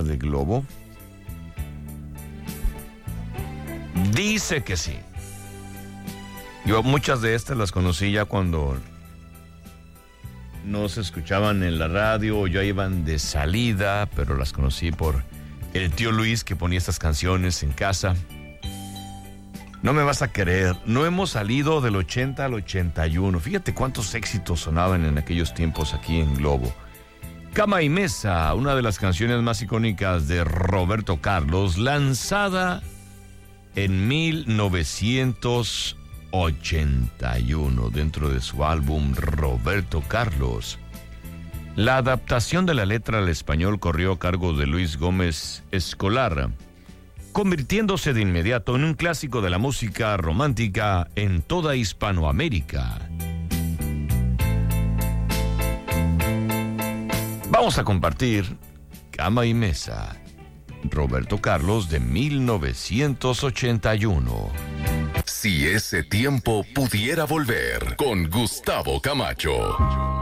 de Globo? Dice que sí. Yo muchas de estas las conocí ya cuando no se escuchaban en la radio, o ya iban de salida, pero las conocí por el tío Luis que ponía estas canciones en casa. No me vas a creer, no hemos salido del 80 al 81. Fíjate cuántos éxitos sonaban en aquellos tiempos aquí en Globo. Cama y Mesa, una de las canciones más icónicas de Roberto Carlos, lanzada en 1981 dentro de su álbum Roberto Carlos. La adaptación de la letra al español corrió a cargo de Luis Gómez Escolar, convirtiéndose de inmediato en un clásico de la música romántica en toda Hispanoamérica. Vamos a compartir Cama y Mesa, Roberto Carlos de 1981. Si ese tiempo pudiera volver, con Gustavo Camacho.